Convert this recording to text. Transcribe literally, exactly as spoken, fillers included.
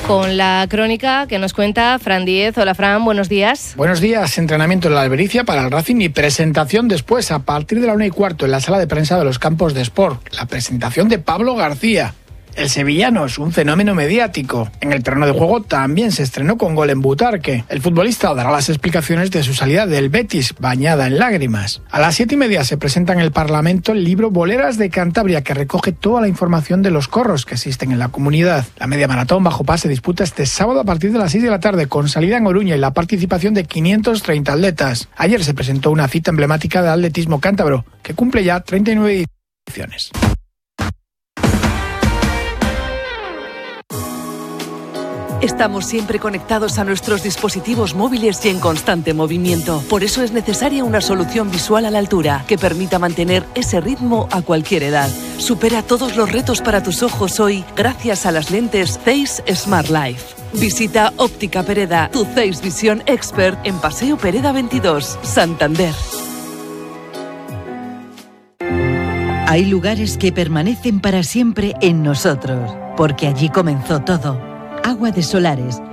Con la crónica que nos cuenta Fran Díez. Hola Fran, buenos días. Buenos días. Entrenamiento en la Albericia para el Racing y presentación después a partir de la una y cuarto en la sala de prensa de los Campos de Sport. La presentación de Pablo García. El sevillano es un fenómeno mediático. En el terreno de juego también se estrenó con gol en Butarque. El futbolista dará las explicaciones de su salida del Betis, bañada en lágrimas. A las siete y media se presenta en el Parlamento el libro Boleras de Cantabria, que recoge toda la información de los corros que existen en la comunidad. La media maratón bajo pase se disputa este sábado a partir de las seis de la tarde, con salida en Oruña y la participación de quinientos treinta atletas. Ayer se presentó una cita emblemática de atletismo cántabro, que cumple ya treinta y nueve ediciones. Estamos siempre conectados a nuestros dispositivos móviles y en constante movimiento. Por eso es necesaria una solución visual a la altura que permita mantener ese ritmo a cualquier edad. Supera todos los retos para tus ojos hoy gracias a las lentes Zeiss Smart Life. Visita Óptica Pereda, tu Zeiss Visión Expert en Paseo Pereda veintidós, Santander. Hay lugares que permanecen para siempre en nosotros, porque allí comenzó todo. Agua de Solares,